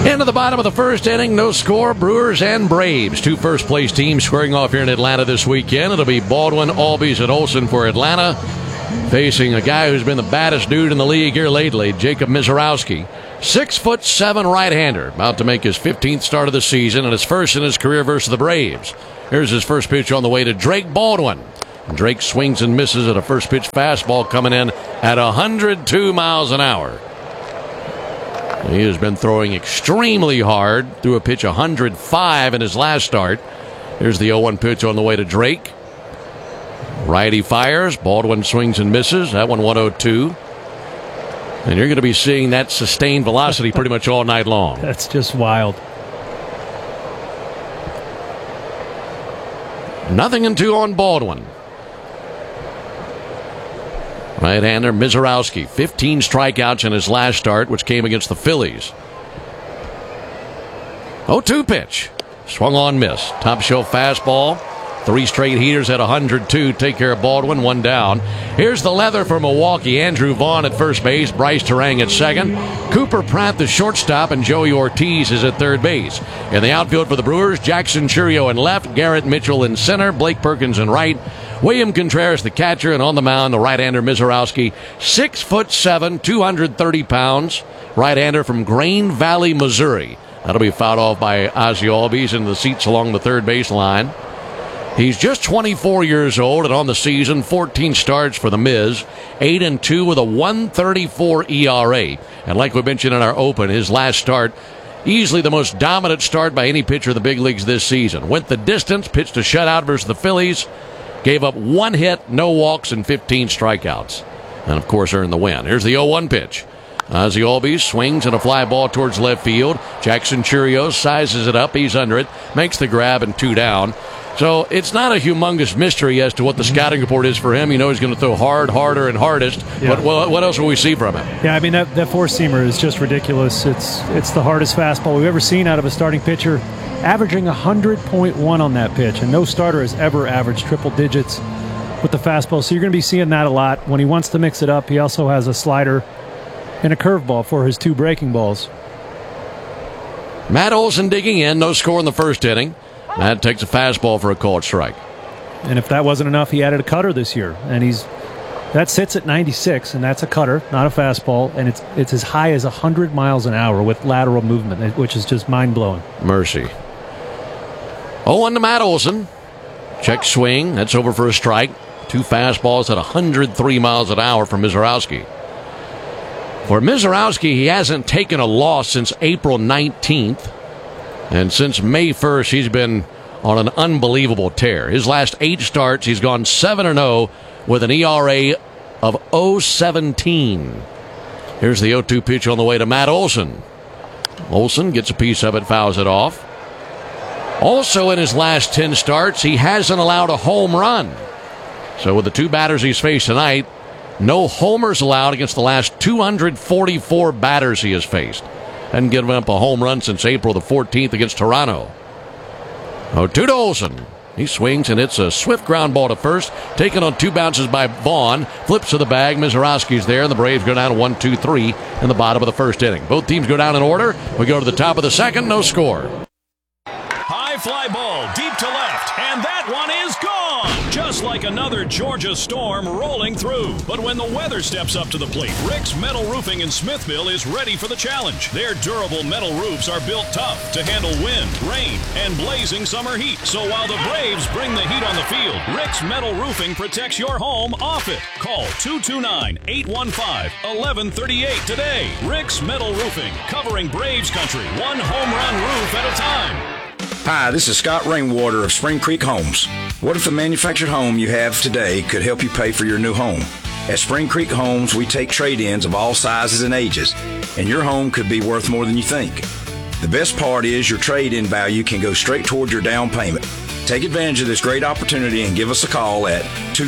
Into the bottom of the first inning, no score. Brewers and Braves, two first-place teams squaring off here in Atlanta this weekend. It'll be Baldwin, Albies, and Olson for Atlanta, facing a guy who's been the baddest dude in the league here lately, Jacob Misiorowski. 6'7" right-hander, about to make his 15th start of the season and his first in his career versus the Braves. Here's his first pitch on the way to Drake Baldwin. Drake swings and misses at a first-pitch fastball coming in at 102 miles an hour. He has been throwing extremely hard, threw a pitch 105 in his last start. Here's the 0-1 pitch on the way to Drake. Righty fires, Baldwin swings and misses, that one 102. And you're going to be seeing that sustained velocity pretty much all night long. That's just wild. 0-2 on Baldwin. Right-hander Misiorowski, 15 strikeouts in his last start, which came against the Phillies. 0-2 pitch. Swung on, miss. Top shelf fastball. 3 straight heaters at 102. Take care of Baldwin, 1 down. Here's the leather for Milwaukee. Andrew Vaughn at first base. Bryce Terang at second. Cooper Pratt, the shortstop, and Joey Ortiz is at third base. In the outfield for the Brewers, Jackson Churio in left. Garrett Mitchell in center. Blake Perkins in right. William Contreras, the catcher, and on the mound, the right-hander Misiorowski, 6'7", 230 pounds. Right-hander from Grain Valley, Missouri. That'll be fouled off by Ozzie Albies in the seats along the third base line. He's just 24 years old, and on the season, 14 starts for the Miz, 8-2 with a 1.34 ERA. And like we mentioned in our open, his last start, easily the most dominant start by any pitcher in the big leagues this season. Went the distance, pitched a shutout versus the Phillies, gave up 1 hit, no walks, and 15 strikeouts. And, of course, earned the win. Here's the 0-1 pitch. Ozzie Albies swings and a fly ball towards left field. Jackson Churio sizes it up. He's under it, makes the grab, and 2 down. So it's not a humongous mystery as to what the scouting report is for him. You know he's going to throw hard, harder, and hardest. Yeah. But what else will we see from him? Yeah, I mean, that four-seamer is just ridiculous. It's the hardest fastball we've ever seen out of a starting pitcher, averaging 100.1 on that pitch. And no starter has ever averaged triple digits with the fastball. So you're going to be seeing that a lot. When he wants to mix it up, he also has a slider and a curveball for his 2 breaking balls. Matt Olson digging in. No score in the first inning. Matt takes a fastball for a called strike. And if that wasn't enough, he added a cutter this year. And that sits at 96, and that's a cutter, not a fastball. And it's as high as 100 miles an hour with lateral movement, which is just mind-blowing. Mercy. 0-1 to Matt Olson. Check swing. That's over for a strike. 2 fastballs at 103 miles an hour from Misiorowski. For Misiorowski, he hasn't taken a loss since April 19th. And since May 1st, he's been on an unbelievable tear. His last 8 starts, he's gone 7-0 with an ERA of 0.17. Here's the 0-2 pitch on the way to Matt Olson. Olson gets a piece of it, fouls it off. Also in his last 10 starts, he hasn't allowed a home run. So with the 2 batters he's faced tonight, no homers allowed against the last 244 batters he has faced. Hadn't given up a home run since April the 14th against Toronto. 0-2 to Olson. He swings, and it's a swift ground ball to first. Taken on 2 bounces by Vaughn. Flips to the bag. Misiorowski's there, and the Braves go down to 1-2-3 in the bottom of the first inning. Both teams go down in order. We go to the top of the second. No score. High fly ball deep to left, and that one is gone. Just like another Georgia storm rolling through. But when the weather steps up to the plate, Rick's Metal Roofing in Smithville is ready for the challenge. Their durable metal roofs are built tough to handle wind, rain, and blazing summer heat. So while the Braves bring the heat on the field, Rick's Metal Roofing protects your home off it. Call 229-815-1138 today. Rick's Metal Roofing, covering Braves country, 1 home run roof at a time. Hi, this is Scott Rainwater of Spring Creek Homes. What if the manufactured home you have today could help you pay for your new home? At Spring Creek Homes, we take trade-ins of all sizes and ages, and your home could be worth more than you think. The best part is your trade-in value can go straight toward your down payment. Take advantage of this great opportunity and give us a call at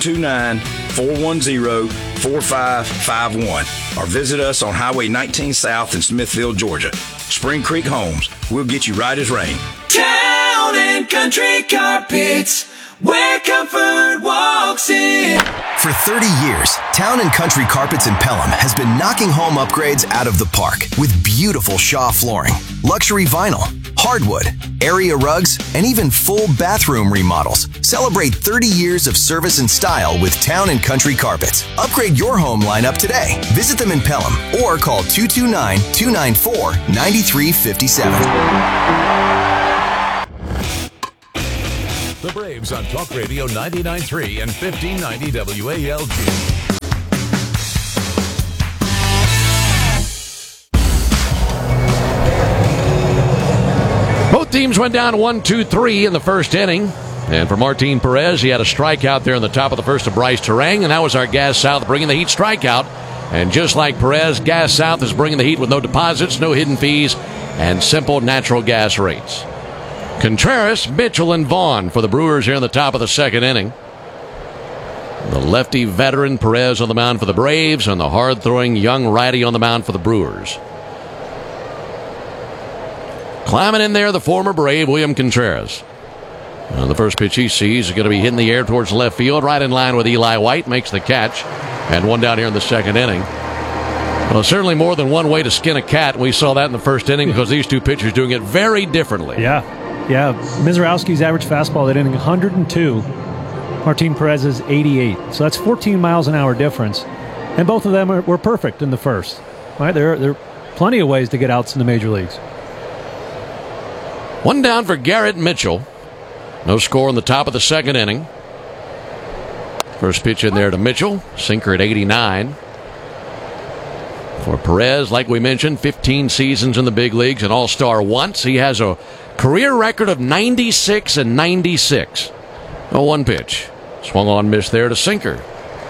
229-410-4551 or visit us on Highway 19 South in Smithville, Georgia. Spring Creek Homes, we'll get you right as rain. Town and Country Carpets, where comfort walks in. For 30 years, Town & Country Carpets in Pelham has been knocking home upgrades out of the park with beautiful Shaw flooring, luxury vinyl, hardwood, area rugs, and even full bathroom remodels. Celebrate 30 years of service and style with Town & Country Carpets. Upgrade your home lineup today. Visit them in Pelham or call 229-294-9357. The Braves on Talk Radio 99.3 and 1590 WALG. Both teams went down 1-2-3 in the first inning. And for Martin Perez, he had a strikeout there in the top of the first to Bryce Turang, and that was our Gas South bringing the Heat strikeout. And just like Perez, Gas South is bringing the Heat with no deposits, no hidden fees, and simple natural gas rates. Contreras, Mitchell, and Vaughn for the Brewers here in the top of the second inning. The lefty veteran Perez on the mound for the Braves, and the hard-throwing young righty on the mound for the Brewers. Climbing in there, the former Brave, William Contreras. The first pitch he sees is going to be hitting the air towards left field, right in line with Eli White, makes the catch, and one down here in the second inning. Well, certainly more than one way to skin a cat. We saw that in the first inning because these two pitchers doing it very differently. Yeah, Mizorowski's average fastball that inning 102. Martin Perez's 88. So that's 14 miles an hour difference. And both of them were perfect in the first. Right? There are plenty of ways to get outs in the major leagues. One down for Garrett Mitchell. No score in the top of the second inning. First pitch in there to Mitchell. Sinker at 89. For Perez, like we mentioned, 15 seasons in the big leagues, an all-star once. He has a career record of 96 and 96. Oh, one pitch. Swung on, miss there to sinker.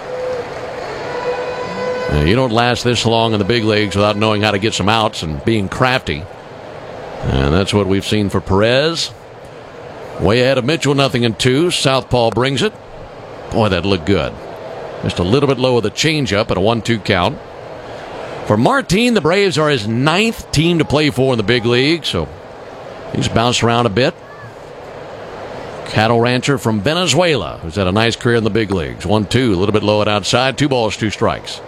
Now, you don't last this long in the big leagues without knowing how to get some outs and being crafty. And that's what we've seen for Perez. Way ahead of Mitchell, 0-2. Southpaw brings it. Boy, that looked good. Just a little bit low of the changeup at a 1-2 count. For Martin, the Braves are his 9th team to play for in the big league, so he's bounced around a bit. Cattle rancher from Venezuela, who's had a nice career in the big leagues. 1-2, a little bit low at outside. 2 balls, 2 strikes.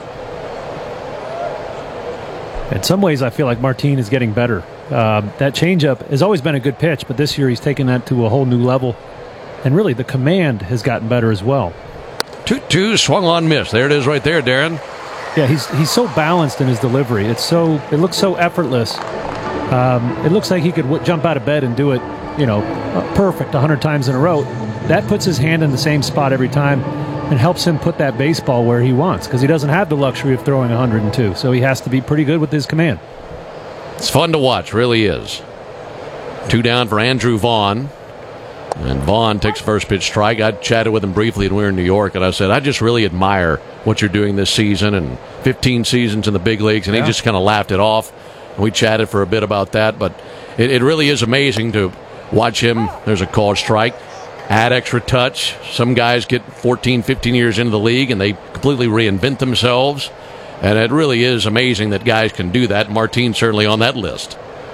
In some ways, I feel like Martin is getting better. That changeup has always been a good pitch, but this year he's taken that to a whole new level. And really, the command has gotten better as well. 2-2, swung on, miss. There it is right there, Darren. Yeah, he's so balanced in his delivery. It looks so effortless. It looks like he could jump out of bed and do it, perfect 100 times in a row. That puts his hand in the same spot every time and helps him put that baseball where he wants, because he doesn't have the luxury of throwing 102. So he has to be pretty good with his command. It's fun to watch, really is. 2 down for Andrew Vaughn. And Vaughn takes first pitch strike. I chatted with him briefly when we were in New York, and I said, I just really admire what you're doing this season and 15 seasons in the big leagues. And he just kind of laughed it off. We chatted for a bit about that, but it really is amazing to watch him. There's a called strike. Add extra touch. Some guys get 14, 15 years into the league, and they completely reinvent themselves. And it really is amazing that guys can do that. Martin's certainly on that list.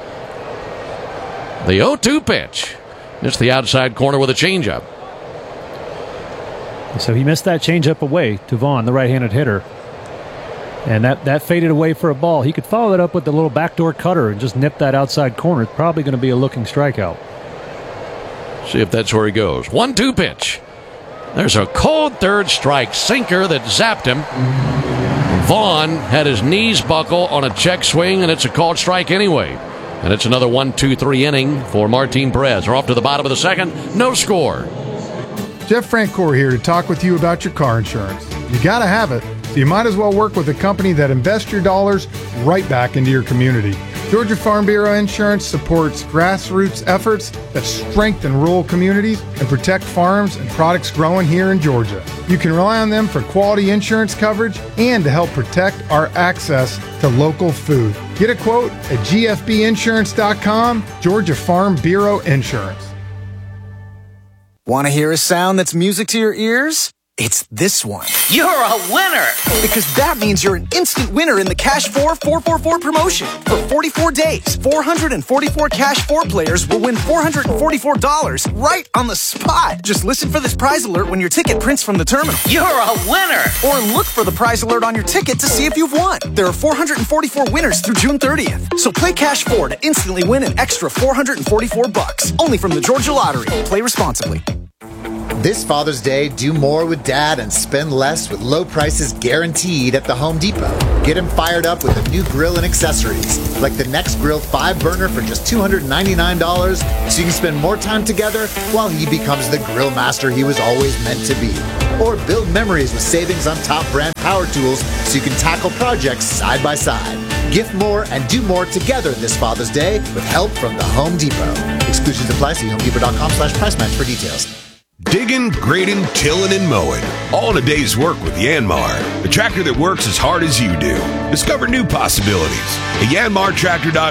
The 0-2 pitch. It's the outside corner with a changeup. So he missed that changeup away to Vaughn, the right-handed hitter. And that faded away for a ball. He could follow that up with the little backdoor cutter and just nip that outside corner. It's probably going to be a looking strikeout. See if that's where he goes. 1-2 pitch. There's a cold third strike sinker that zapped him. Vaughn had his knees buckle on a check swing, and it's a called strike anyway. And it's another 1-2-3 inning for Martin Perez. We're off to the bottom of the second. No score. Jeff Francoeur here to talk with you about your car insurance. You got to have it, so you might as well work with a company that invests your dollars right back into your community. Georgia Farm Bureau Insurance supports grassroots efforts that strengthen rural communities and protect farms and products growing here in Georgia. You can rely on them for quality insurance coverage and to help protect our access to local food. Get a quote at gfbinsurance.com, Georgia Farm Bureau Insurance. Want to hear a sound that's music to your ears? It's this one. You're a winner! Because that means you're an instant winner in the Cash 4 444 promotion. For 44 days, 444 Cash 4 players will win $444 right on the spot. Just listen for this prize alert when your ticket prints from the terminal. You're a winner! Or look for the prize alert on your ticket to see if you've won. There are 444 winners through June 30th. So play Cash 4 to instantly win an extra $444. Only from the Georgia Lottery. Play responsibly. This Father's Day, do more with Dad and spend less with low prices guaranteed at the Home Depot. Get him fired up with a new grill and accessories, like the Next Grill 5-burner for just $299, so you can spend more time together while he becomes the grill master he was always meant to be. Or build memories with savings on top brand power tools so you can tackle projects side by side. Gift more and do more together this Father's Day with help from the Home Depot. Exclusions apply. See HomeDepot.com/price match for details. Digging, grading, tilling, and mowing. All in a day's work with Yanmar, the tractor that works as hard as you do. Discover new possibilities at yanmartractor.com.